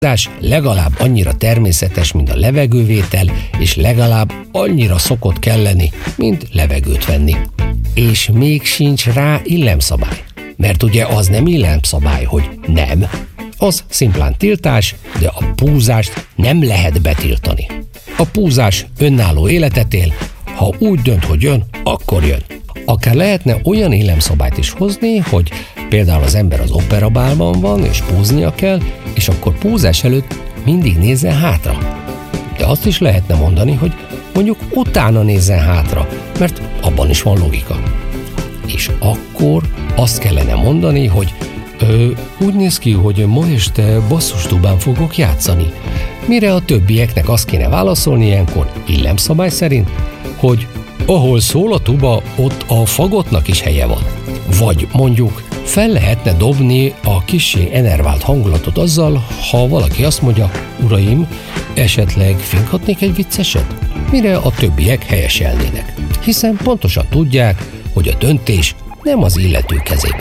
legalább annyira természetes, mint a levegővétel, és legalább annyira szokott kell lenni, mint levegőt venni. És még sincs rá illemszabály. Mert ugye az nem illemszabály, hogy nem. Az szimplán tiltás, de a púzást nem lehet betiltani. A púzás önálló életet él, ha úgy dönt, hogy jön, akkor jön. Akár lehetne olyan illemszabályt is hozni, hogy például az ember az operabálban van, és púznia kell, és akkor púzás előtt mindig nézzen hátra. De azt is lehetne mondani, hogy mondjuk utána nézzen hátra, mert abban is van logika. És akkor azt kellene mondani, hogy úgy néz ki, hogy ma este basszustubán fogok játszani. Mire a többieknek azt kéne válaszolni ilyenkor illemszabály szerint, hogy ahol szól a tuba, ott a fagottnak is helye van. Vagy mondjuk fel lehetne dobni a kissé enervált hangulatot azzal, ha valaki azt mondja, uraim, esetleg finkhatnék egy vicceset? Mire a többiek helyeselnének. Hiszen pontosan tudják, hogy a döntés nem az illető kezében